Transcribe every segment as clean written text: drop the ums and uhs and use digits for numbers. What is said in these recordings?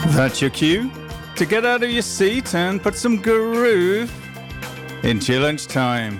That's your cue to get out of your seat and put some groove into your lunchtime.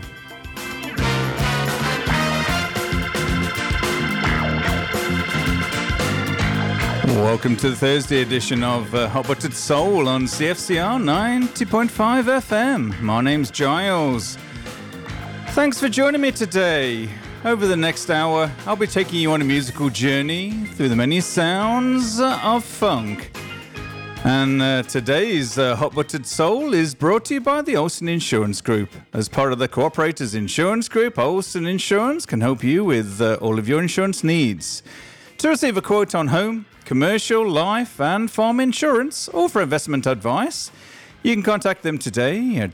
Welcome to the Thursday edition of Hot Buttered Soul on CFCR 90.5 FM. My name's Giles. Thanks for joining me today. Over the next hour, I'll be taking you on a musical journey through the many sounds of funk. And today's Hot Buttered Soul is brought to you by the Olsen Insurance Group. As part of the Cooperators Insurance Group, Olsen Insurance can help you with all of your insurance needs. To receive a quote on home, commercial, life and farm insurance, or for investment advice, you can contact them today at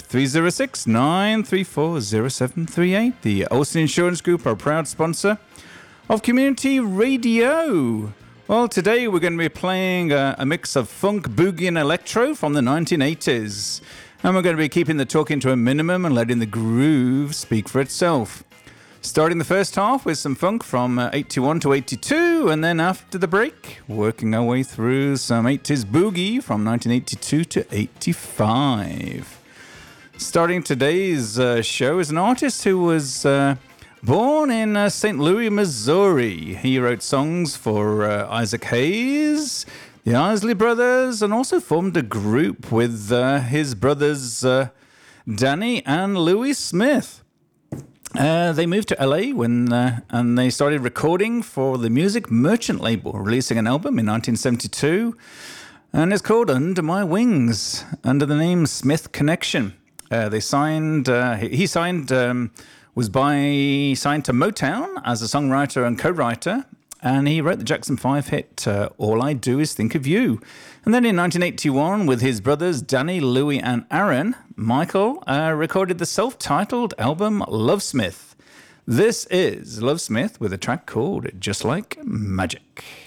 306-934-0738. The Olsen Insurance Group are a proud sponsor of Community Radio. Well, today we're going to be playing a mix of funk, boogie and electro from the 1980s. And we're going to be keeping the talking to a minimum and letting the groove speak for itself. Starting the first half with some funk from 81 to 82, and then after the break, working our way through some 80s boogie from 1982 to 85. Starting today's show is an artist who was born in St. Louis, Missouri. He wrote songs for Isaac Hayes, the Isley Brothers, and also formed a group with his brothers Danny and Louis Smith. They moved to LA and they started recording for the Music Merchant label, releasing an album in 1972, and it's called Under My Wings, under the name Smith Connection. He signed to Motown as a songwriter and co-writer, and he wrote the Jackson 5 hit All I Do Is Think of You. And then in 1981, with his brothers Danny, Louie and Aaron, Michael recorded the self-titled album Love Smith. This is Love Smith with a track called Just Like Magic.